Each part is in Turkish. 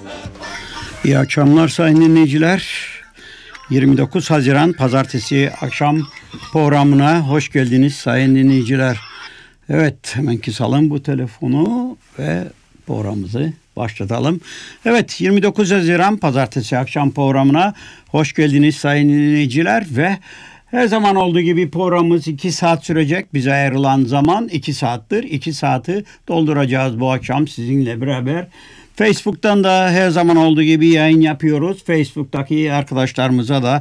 İyi akşamlar sayın dinleyiciler. 29 Haziran Pazartesi akşam programına hoş geldiniz sayın dinleyiciler. Evet, hemen keselim bu telefonu ve programımızı başlatalım. Evet, 29 Haziran Pazartesi akşam programına hoş geldiniz sayın dinleyiciler ve her zaman olduğu gibi programımız 2 saat sürecek. Bize ayrılan zaman 2 saattir. 2 saati dolduracağız bu akşam sizinle beraber. Facebook'tan da her zaman olduğu gibi yayın yapıyoruz. Facebook'taki arkadaşlarımıza da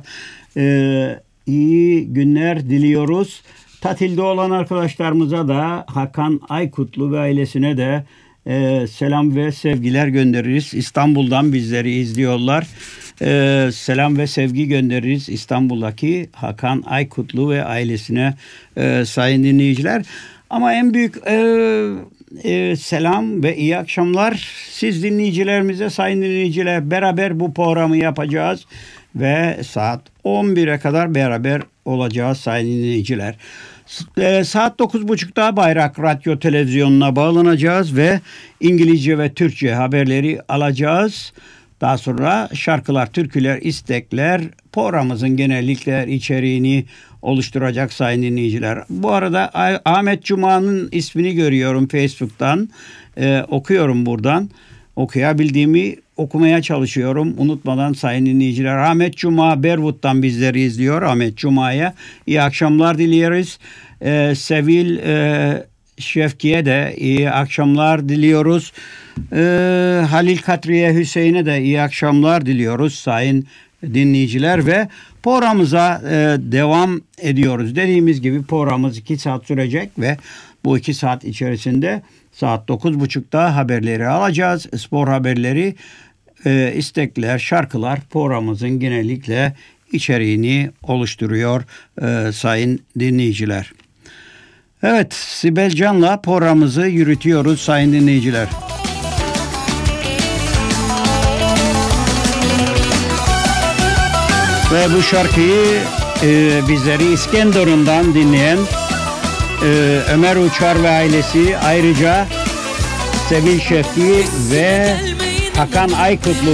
iyi günler diliyoruz. Tatilde olan arkadaşlarımıza da Hakan Aykutlu ve ailesine de selam ve sevgiler göndeririz. İstanbul'dan bizleri izliyorlar. Selam ve sevgi göndeririz İstanbul'daki Hakan Aykutlu ve ailesine sayın dinleyiciler. Ama en büyük selam ve iyi akşamlar siz dinleyicilerimize, sayın dinleyiciler, beraber bu programı yapacağız ve saat 11'e kadar beraber olacağız sayın dinleyiciler. Saat 9.30'da Bayrak Radyo Televizyonu'na bağlanacağız ve İngilizce ve Türkçe haberleri alacağız. Daha sonra şarkılar, türküler, istekler programımızın genellikle içeriğini oluşturacak sayın dinleyiciler. Bu arada Ahmet Cuma'nın ismini görüyorum Facebook'tan. Okuyorum buradan. Okuyabildiğimi okumaya çalışıyorum. Unutmadan sayın dinleyiciler. Ahmet Cuma Berwood'dan bizleri izliyor. Ahmet Cuma'ya iyi akşamlar diliyoruz. Sevil Şefki'ye de iyi akşamlar diliyoruz. Halil Katriye Hüseyin'e de iyi akşamlar diliyoruz sayın dinleyiciler ve programımıza devam ediyoruz. Dediğimiz gibi programımız 2 saat sürecek ve bu 2 saat içerisinde saat 9.30'da haberleri alacağız. Spor haberleri, istekler, şarkılar programımızın genellikle içeriğini oluşturuyor sayın dinleyiciler. Evet, Sibel Can'la programımızı yürütüyoruz sayın dinleyiciler. Ve bu şarkıyı bizleri İskenderun'dan dinleyen Ömer Uçar ve ailesi, ayrıca Sevil Şefki ve Hakan Aykutlu